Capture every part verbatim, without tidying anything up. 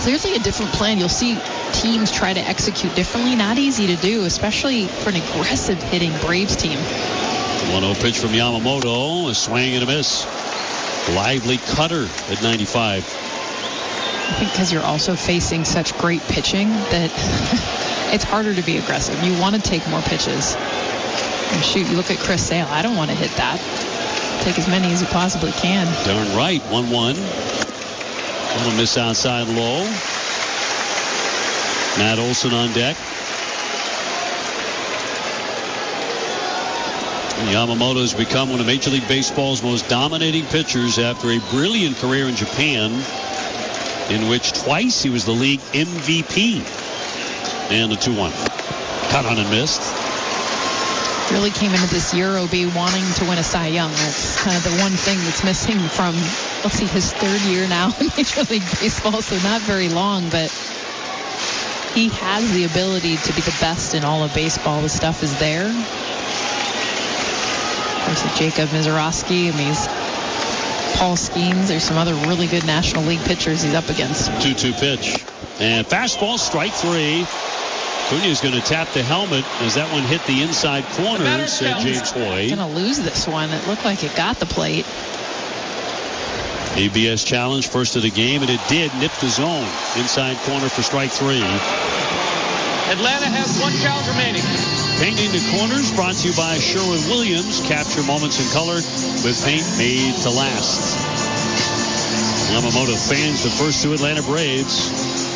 clearly a different plan. You'll see teams try to execute differently. Not easy to do, especially for an aggressive hitting Braves team. one oh pitch from Yamamoto. A swing and a miss. Lively cutter at ninety-five. I think because you're also facing such great pitching that it's harder to be aggressive. You want to take more pitches. And shoot, you look at Chris Sale. I don't want to hit that. Take as many as you possibly can. Darn right. one one. Little miss outside low. Matt Olson on deck. And Yamamoto has become one of Major League Baseball's most dominating pitchers after a brilliant career in Japan, in which twice he was the league M V P. And the two one. Cut on and missed. Really came into this year, O B, wanting to win a Cy Young. That's kind of the one thing that's missing from, let's see, his third year now in Major League Baseball, so not very long, but he has the ability to be the best in all of baseball. The stuff is there. There's Jacob Mizorowski. I mean, he's Paul Skeens. There's some other really good National League pitchers he's up against. two two pitch. And fastball, strike three. Acuña's going to tap the helmet as that one hit the inside corner, said James Hoy. Going to lose this one. It looked like it got the plate. A B S challenge, first of the game, and it did nip the zone. Inside corner for strike three. Atlanta has one challenge remaining. Painting the corners, brought to you by Sherwin-Williams. Capture moments in color with paint made to last. Yamamoto fans the first two Atlanta Braves.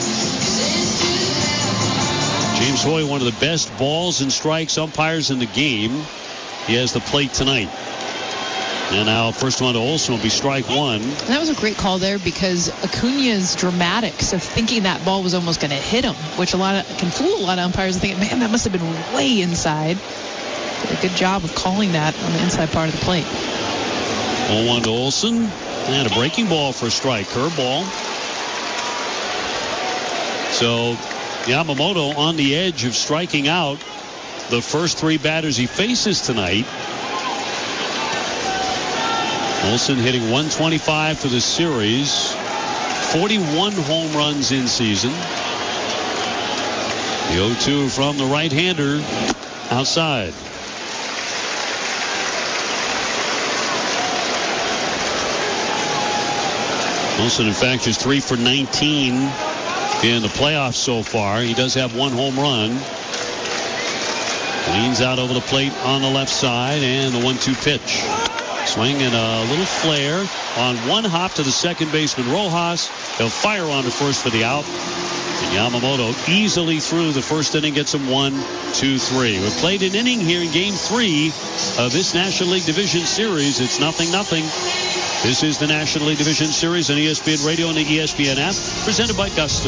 James Hoy, one of the best balls and strikes umpires in the game. He has the plate tonight. And now first one to Olson will be strike one. And that was a great call there because Acuña's dramatics of thinking that ball was almost going to hit him, which a lot of can fool a lot of umpires thinking, man, that must have been way inside. Did a good job of calling that on the inside part of the plate. oh one to Olson. And a breaking ball for a strike. Curveball. So Yamamoto on the edge of striking out the first three batters he faces tonight. Olson hitting one twenty-five for the series. forty-one home runs in season. The oh two from the right-hander outside. Olson, in fact, is three for nineteen in the playoffs so far. He does have one home run. Leans out over the plate on the left side, and the one two pitch. Swing and a little flare on one hop to the second baseman Rojas. He'll fire on to first for the out. And Yamamoto easily through the first inning, gets him one, two, three. We've played an inning here in game three of this National League Division Series. It's nothing, nothing. This is the National League Division Series on E S P N Radio and the E S P N app, presented by Gusto.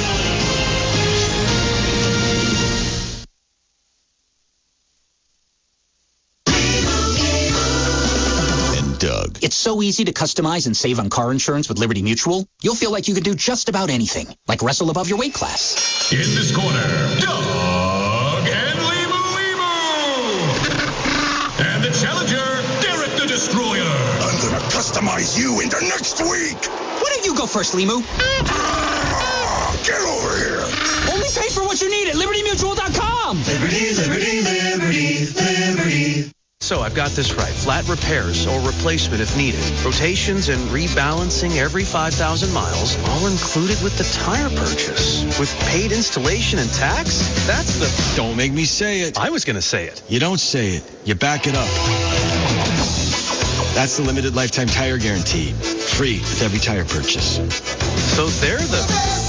Doug. It's so easy to customize and save on car insurance with Liberty Mutual. You'll feel like you can do just about anything, like wrestle above your weight class. In this corner, Doug and Limu Limu. And the challenger, Derek the Destroyer. I'm gonna customize you into next week. Why don't you go first, Limu? Ah, get over here. Only pay for what you need at Liberty Mutual dot com. Liberty, Liberty, Liberty, Liberty. So I've got this right. Flat repairs or replacement if needed. Rotations and rebalancing every five thousand miles, all included with the tire purchase. With paid installation and tax? That's the... Don't make me say it. I was going to say it. You don't say it. You back it up. That's the limited lifetime tire guarantee. Free with every tire purchase. So they're the...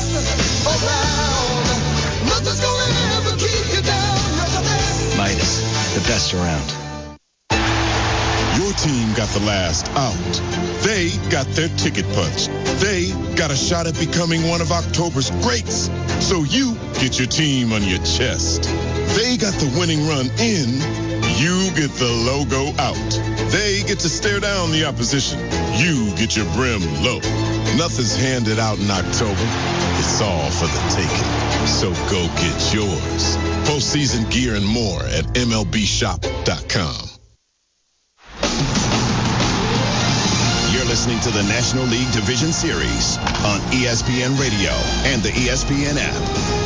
Midas, the best around. Your team got the last out. They got their ticket punched. They got a shot at becoming one of October's greats. So you get your team on your chest. They got the winning run in. You get the logo out. They get to stare down the opposition. You get your brim low. Nothing's handed out in October. It's all for the taking. So go get yours. Postseason gear and more at M L B shop dot com. listening to the National League Division Series on E S P N Radio and the E S P N app.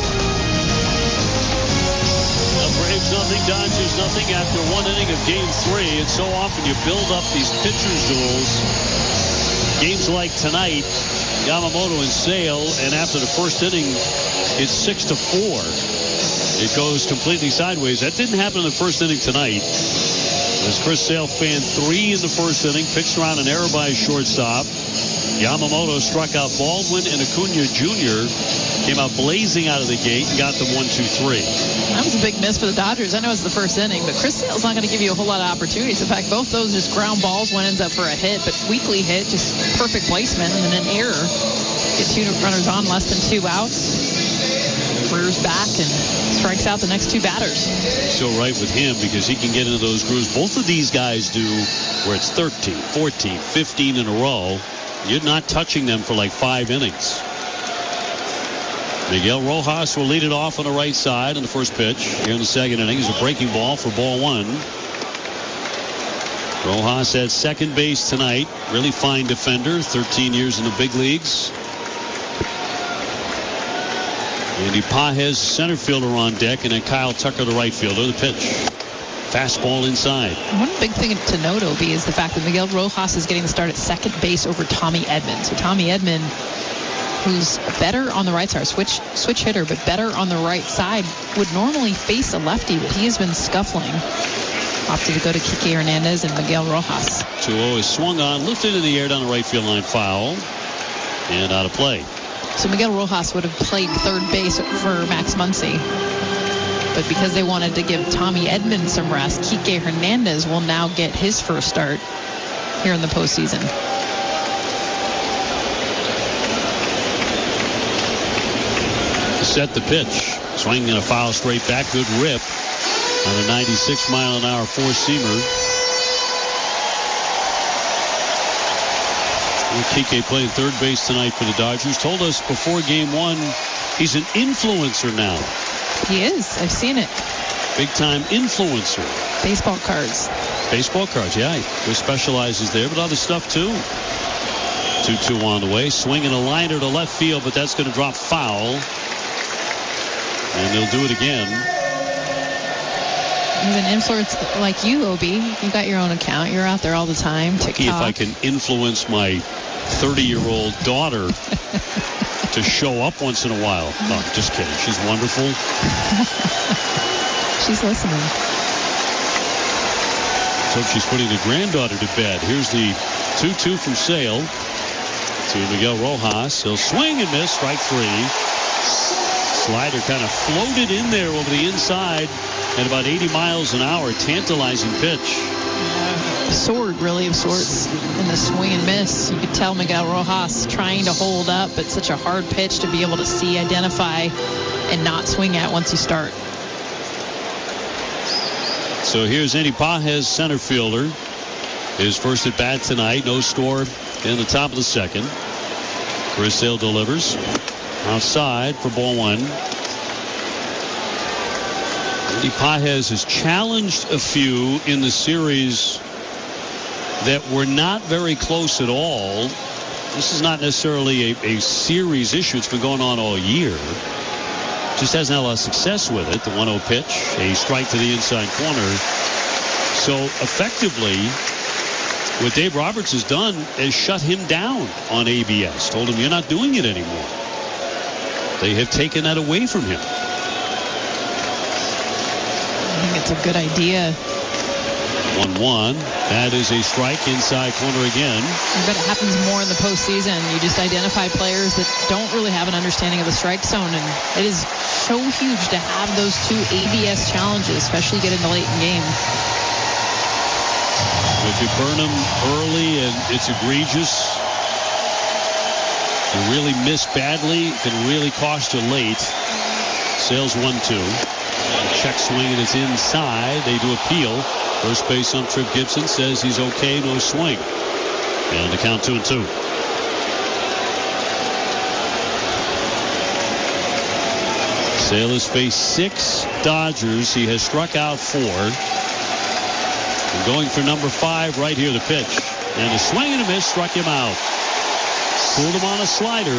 The Braves nothing, Dodgers nothing after one inning of game three. And so often you build up these pitchers' duels. Games like tonight, Yamamoto and Sale, and after the first inning, it's six to four. It goes completely sideways. That didn't happen in the first inning tonight. As Chris Sale fanned three in the first inning, pitched around an error by his shortstop. Yamamoto struck out Baldwin and Acuna Junior Came out blazing out of the gate and got them one, two, three. That was a big miss for the Dodgers. I know it's the first inning, but Chris Sale's not going to give you a whole lot of opportunities. In fact, both those just ground balls. One ends up for a hit, but weakly hit, just perfect placement, and then an error. Get two runners on, less than two outs. Rears back and strikes out the next two batters. So right with him, because he can get into those grooves. Both of these guys do, where it's thirteen, fourteen, fifteen in a row. You're not touching them for like five innings. Miguel Rojas will lead it off on the right side in the first pitch. Here in the second inning is a breaking ball for ball one. Rojas at second base tonight. Really fine defender. thirteen years in the big leagues. Andy Pages, center fielder, on deck, and then Kyle Tucker, the right fielder. The pitch. Fastball inside. One big thing to note, Obi, is the fact that Miguel Rojas is getting the start at second base over Tommy Edman. So Tommy Edman, who's better on the right side, switch switch hitter, but better on the right side, would normally face a lefty, but he has been scuffling. Opted to go to Kike Hernandez and Miguel Rojas. two oh is swung on, lifted in the air down the right field line, foul, and out of play. So Miguel Rojas would have played third base for Max Muncy. But because they wanted to give Tommy Edman some rest, Kike Hernandez will now get his first start here in the postseason. Set the pitch. Swinging a foul straight back. Good rip on a ninety-six mile an hour four-seamer. Kike playing third base tonight for the Dodgers. Told us before game one he's an influencer now. He is. I've seen it. Big time influencer. Baseball cards. Baseball cards, yeah. He specializes there, but other stuff too. two two on the way. Swinging a liner to left field, but that's going to drop foul. And they'll do it again. He's an influencer like you, Obi. You got your own account. You're out there all the time. TikTok. Lucky if I can influence my thirty-year-old daughter to show up once in a while. No, just kidding. She's wonderful. She's listening. So she's putting the granddaughter to bed. Here's the two two from Sale to Miguel Rojas. He'll swing and miss. Strike three. Slider kind of floated in there over the inside at about eighty miles an hour. Tantalizing pitch. A sword, really, of sorts, in the swing and miss. You could tell Miguel Rojas trying to hold up, but such a hard pitch to be able to see, identify, and not swing at once you start. So here's Andy Pages, center fielder. His first at bat tonight. No score in the top of the second. Chris Sale delivers. Outside for ball one. Andy Pages has challenged a few in the series that were not very close at all. This is not necessarily a, a series issue. It's been going on all year. Just hasn't had a lot of success with it. The one oh pitch, a strike to the inside corner. So effectively, what Dave Roberts has done is shut him down on A B S. Told him, you're not doing it anymore. They have taken that away from him. I think it's a good idea. one one. That is a strike inside corner again. I bet it happens more in the postseason. You just identify players that don't really have an understanding of the strike zone, and it is so huge to have those two A B S challenges, especially getting the late in game. If you burn them early and it's egregious, you really miss badly, it can really cost you late. Sales one two. Check swing and it's inside. They do appeal. First base on Tripp Gibson says he's okay, no swing. And the count two and two. Sale has faced six Dodgers. He has struck out four. And going for number five right here, the pitch. And a swing and a miss struck him out. Pulled him on a slider.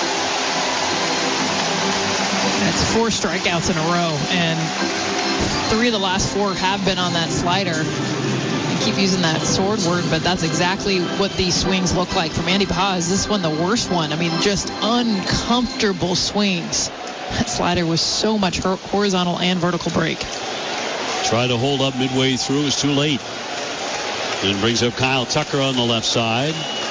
That's four strikeouts in a row, and three of the last four have been on that slider. I keep using that sword word, but that's exactly what these swings look like from Andy Baha. Is this one the worst one? I mean, just uncomfortable swings. That slider was so much horizontal and vertical break. Tried to hold up midway through. It was too late. And brings up Kyle Tucker on the left side.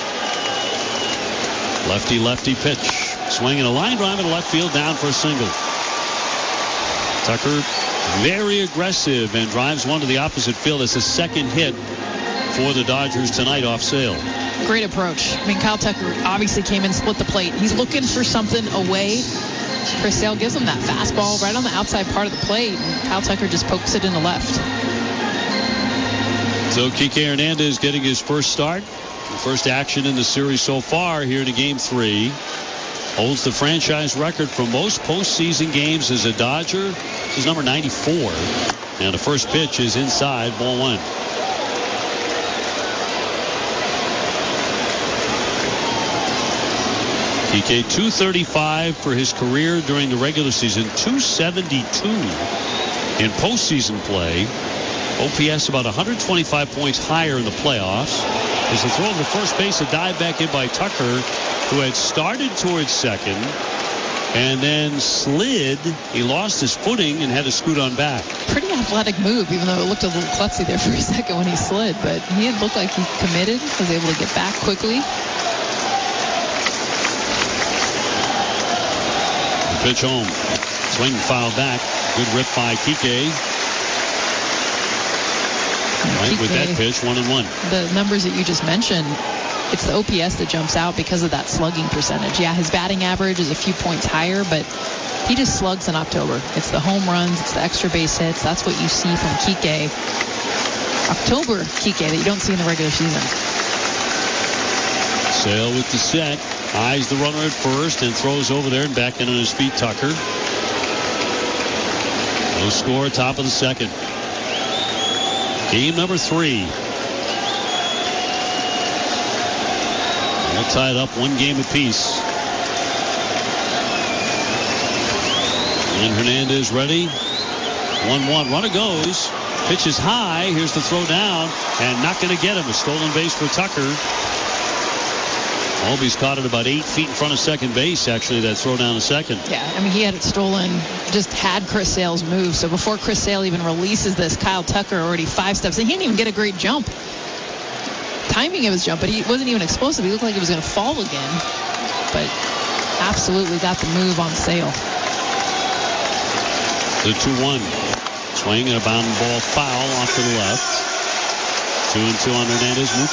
Lefty-lefty pitch. Swinging a line drive in left field, down for a single. Tucker very aggressive and drives one to the opposite field. It's the second hit for the Dodgers tonight off Sale. Great approach. I mean, Kyle Tucker obviously came in, split the plate. He's looking for something away. Chris Sale gives him that fastball right on the outside part of the plate. And Kyle Tucker just pokes it in the left. So Kike Hernandez getting his first start. The first action in the series so far here in game three. Holds the franchise record for most postseason games as a Dodger. This is number ninety-four. And the first pitch is inside, ball one. Kike two thirty-five for his career during the regular season. two seventy-two in postseason play. O P S about one hundred twenty-five points higher in the playoffs. As the throw to first base, a dive back in by Tucker, who had started towards second and then slid. He lost his footing and had to scoot on back. Pretty athletic move, even though it looked a little klutzy there for a second when he slid. But he had looked like he committed, was able to get back quickly. The pitch home. Swing foul back. Good rip by Kike. Right, with that pitch, one and one. The numbers that you just mentioned, it's the O P S that jumps out because of that slugging percentage. Yeah, his batting average is a few points higher, but he just slugs in October. It's the home runs, it's the extra base hits. That's what you see from Kike. October Kike that you don't see in the regular season. Sale with the set. Eyes the runner at first and throws over there and back in on his feet, Tucker. No score, top of the second. Game number three. All tied up, one game apiece. And Hernandez ready. one one. Runner goes. Pitch is high. Here's the throw down. And not going to get him. A stolen base for Tucker. Albies caught it about eight feet in front of second base, actually, that throw down to second. Yeah, I mean, he had it stolen, just had Chris Sale's move. So before Chris Sale even releases this, Kyle Tucker already five steps. And he didn't even get a great jump. Timing of his jump, but he wasn't even explosive. He looked like he was going to fall again. But absolutely got the move on Sale. The two one. Swing and a bounding ball foul off to the left. Two and two on Hernandez. Mookie